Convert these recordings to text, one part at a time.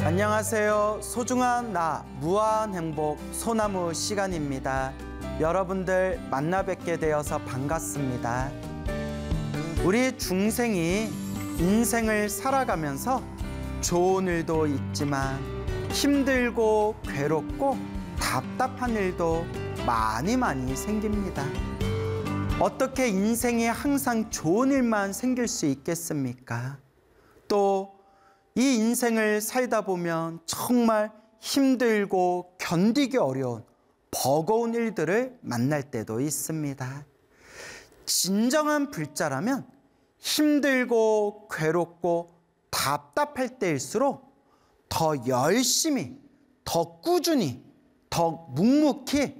안녕하세요. 소중한 나 무한행복 소나무 시간입니다. 여러분들 만나 뵙게 되어서 반갑습니다. 우리 중생이 인생을 살아가면서 좋은 일도 있지만 힘들고 괴롭고 답답한 일도 많이 생깁니다. 어떻게 인생에 항상 좋은 일만 생길 수 있겠습니까? 또 이 인생을 살다 보면 정말 힘들고 견디기 어려운 버거운 일들을 만날 때도 있습니다. 진정한 불자라면 힘들고 괴롭고 답답할 때일수록 더 열심히, 더 꾸준히, 더 묵묵히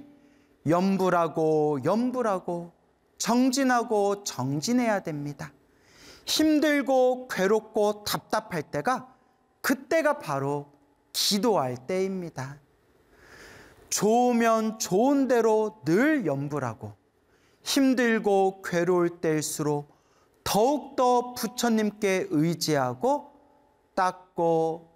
염불하고 정진해야 됩니다. 힘들고 괴롭고 답답할 때가 그때가 바로 기도할 때입니다. 좋으면 좋은 대로 늘 염불하고 힘들고 괴로울 때일수록 더욱더 부처님께 의지하고 닦고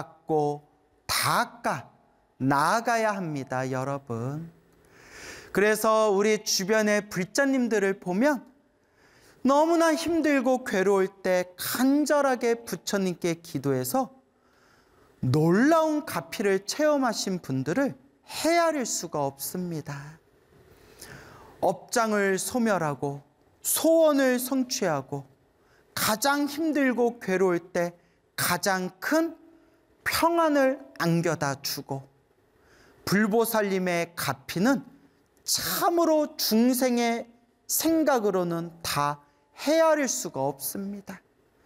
닦아 나아가야 합니다, 여러분. 그래서 우리 주변의 불자님들을 보면 너무나 힘들고 괴로울 때 간절하게 부처님께 기도해서 놀라운 가피를 체험하신 분들을 헤아릴 수가 없습니다. 업장을 소멸하고 소원을 성취하고 가장 힘들고 괴로울 때 가장 큰 평안을 안겨다 주고 불보살님의 가피는 참으로 중생의 생각으로는 다 헤아릴 수가 없습니다.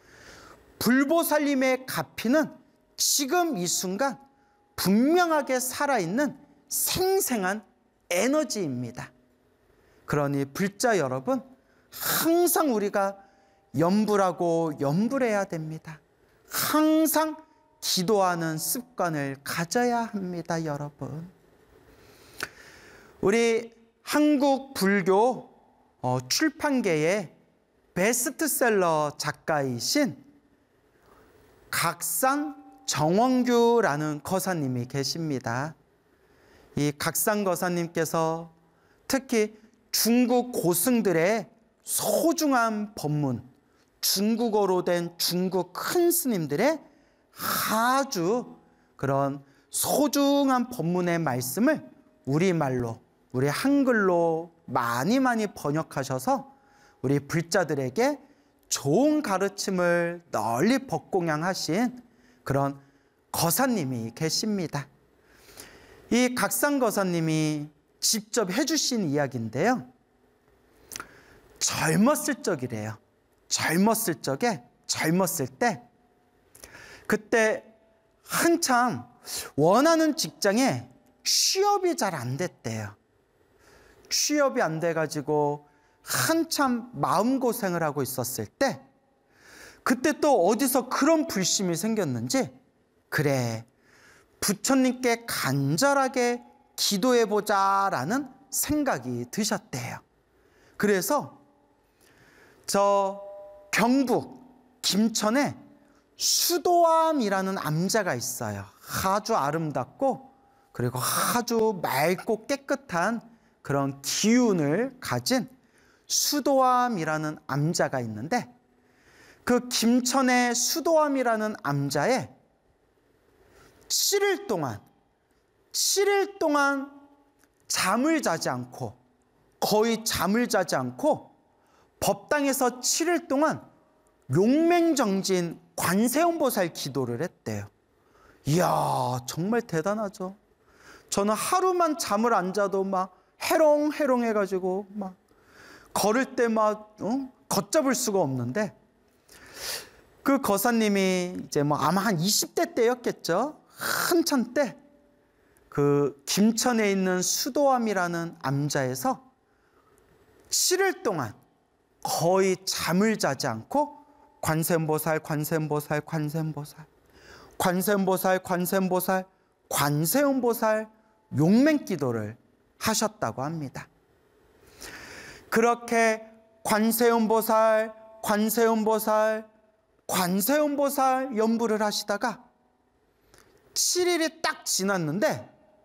불보살님의 가피는 지금 이 순간 분명하게 살아있는 생생한 에너지입니다. 그러니 불자 여러분, 항상 우리가 염불해야 됩니다. 항상 기도하는 습관을 가져야 합니다, 여러분. 우리 한국 불교 출판계의 베스트셀러 작가이신 각산 정원규라는 거사님이 계십니다. 이 각산 거사님께서 특히 중국 고승들의 소중한 법문, 중국어로 된 중국 큰 스님들의 아주 그런 소중한 법문의 말씀을 우리말로, 우리 한글로 많이 번역하셔서 우리 불자들에게 좋은 가르침을 널리 법공양하신 그런 거사님이 계십니다. 이 각산 거사님이 직접 해주신 이야기인데요. 젊었을 적이래요. 젊었을 때 그때 한참 원하는 직장에 취업이 잘 안 됐대요. 취업이 안 돼가지고 한참 마음고생을 하고 있었을 때 그때 또 어디서 그런 불심이 생겼는지 그래, 부처님께 간절하게 기도해보자라는 생각이 드셨대요. 그래서 저 경북 김천에 수도암이라는 암자가 있어요. 아주 아름답고 그리고 아주 맑고 깨끗한 그런 기운을 가진 수도암이라는 암자가 있는데 그 김천의 수도암이라는 암자에 7일 동안 잠을 자지 않고 거의 잠을 자지 않고 법당에서 7일 동안 용맹정진 관세음보살 기도를 했대요. 이야, 정말 대단하죠. 저는 하루만 잠을 안 자도 막 해롱해롱 해가지고 막 걸을 때 막 걷잡을 수가 없는데 그 거사님이 이제 뭐 아마 한 20대 때였겠죠. 한참 때 그 김천에 있는 수도암이라는 암자에서 7일 동안 거의 잠을 자지 않고 관세음보살 용맹기도를 하셨다고 합니다. 그렇게 관세음보살 연부를 하시다가 7일이 딱 지났는데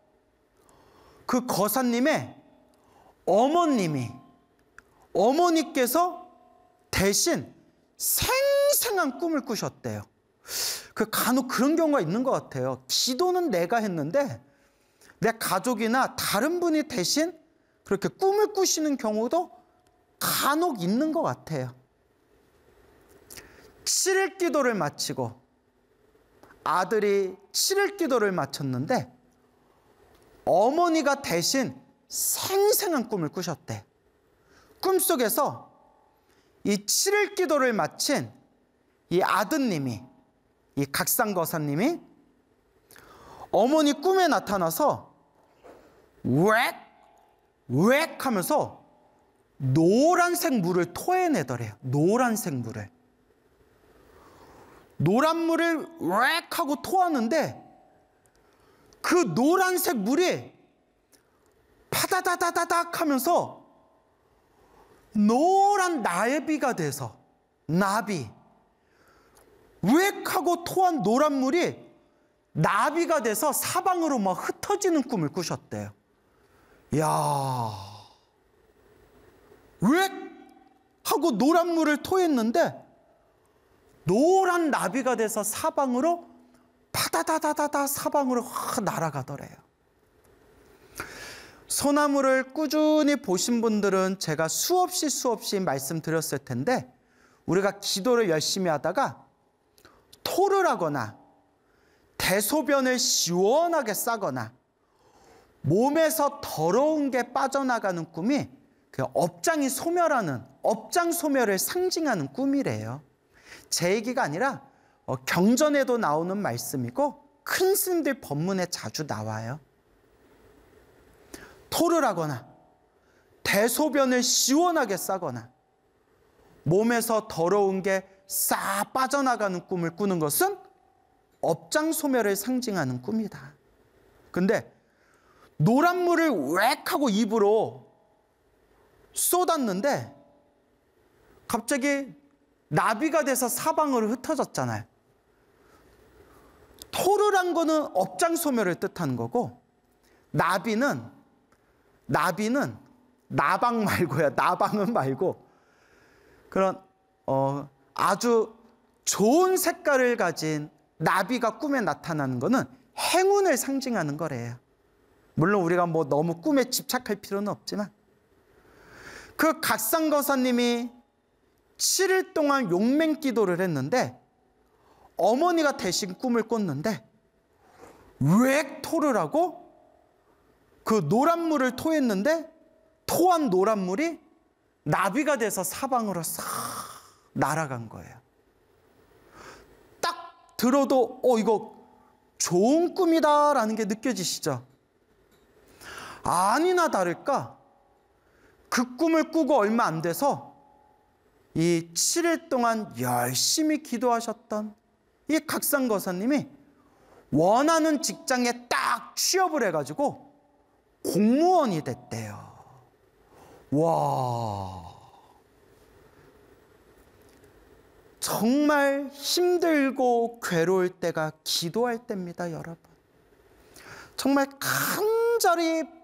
그 거사님의 어머니께서 대신 생생한 꿈을 꾸셨대요. 그 간혹 그런 경우가 있는 것 같아요. 기도는 내가 했는데 내 가족이나 다른 분이 대신 그렇게 꿈을 꾸시는 경우도 간혹 있는 것 같아요. 7일 기도를 마치고 아들이 7일 기도를 마쳤는데 어머니가 대신 생생한 꿈을 꾸셨대. 꿈속에서 이 7일 기도를 마친 이 아드님이, 이 각상거사님이 어머니 꿈에 나타나서 웩 하면서 노란색 물을 토해내더래요. 노란색 물을. 노란 물을 웩 하고 토하는데 그 노란색 물이 파다다다다닥 하면서 노란 나비가 돼서 웩 하고 토한 노란 물이 나비가 돼서 사방으로 막 흩어지는 꿈을 꾸셨대요. 이야, 웩 하고 노란 물을 토했는데 노란 나비가 돼서 사방으로 파다다다다다 사방으로 확 날아가더래요. 소나무를 꾸준히 보신 분들은 제가 수없이 말씀드렸을 텐데 우리가 기도를 열심히 하다가 토를 하거나 대소변을 시원하게 싸거나 몸에서 더러운 게 빠져나가는 꿈이 그 업장이 소멸하는, 업장 소멸을 상징하는 꿈이래요. 제 얘기가 아니라 경전에도 나오는 말씀이고 큰 스님들 법문에 자주 나와요. 토를 하거나 대소변을 시원하게 싸거나 몸에서 더러운 게 싹 빠져나가는 꿈을 꾸는 것은 업장 소멸을 상징하는 꿈이다. 근데 노란 물을 웩 하고 입으로 쏟았는데 갑자기 나비가 돼서 사방으로 흩어졌잖아요. 토를 한 거는 업장 소멸을 뜻하는 거고 나비는 나방 말고요. 나방은 말고 그런 아주 좋은 색깔을 가진 나비가 꿈에 나타나는 거는 행운을 상징하는 거래요. 물론 우리가 뭐 너무 꿈에 집착할 필요는 없지만 그 각상거사님이 7일 동안 용맹 기도를 했는데 어머니가 대신 꿈을 꿨는데 웩 토를 하고 그 노란물을 토했는데 토한 노란물이 나비가 돼서 사방으로 싹 날아간 거예요. 딱 들어도 이거 좋은 꿈이다라는 게 느껴지시죠? 아니나 다를까 그 꿈을 꾸고 얼마 안 돼서 이 7일 동안 열심히 기도하셨던 이 각상거사님이 원하는 직장에 딱 취업을 해가지고 공무원이 됐대요. 와, 정말 힘들고 괴로울 때가 기도할 때입니다, 여러분. 정말 간절히